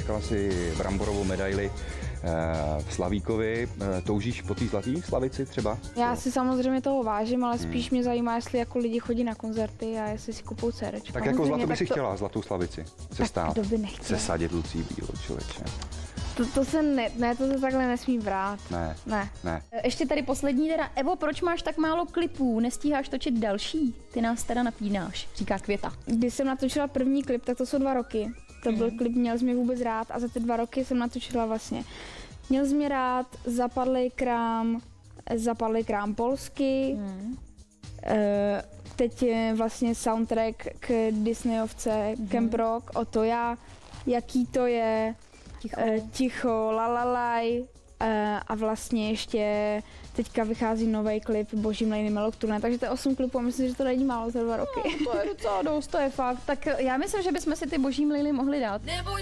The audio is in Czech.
získala si bramborovou medaili v Slavíkovi. Toužíš po té zlaté slavici třeba? Já si samozřejmě toho vážím, ale spíš mě zajímá, jestli jako lidi chodí na koncerty a jestli si kupou cédečko. Tak jako zlato by si chtěla, zlatou slavici se stát. Kdo by nechtěl? Sesadit Lucii Bílou, člověče. To se takhle nesmí brát. Ne. Ještě tady poslední teda. Evo, proč máš tak málo klipů? Nestíháš točit další? Ty nás teda napínáš, říká Květa. Když jsem natočila první klip, tak to jsou 2 roky. To byl klip Měl jsi mě vůbec rád a za ty 2 roky jsem natočila vlastně Měl jsi mě rád, Zapadlej krám polsky, teď je vlastně soundtrack k Disneyovce Camp Rock, O to já, Jaký to je, Ticho, Lalalaj a vlastně ještě teďka vychází nový klip Boží mlejny Melok turné, takže to je 8 klipů a myslím, že to není málo za 2 roky. No, to je docela dost, to je fakt. Tak já myslím, že bychom si ty Boží mlejny mohli dát.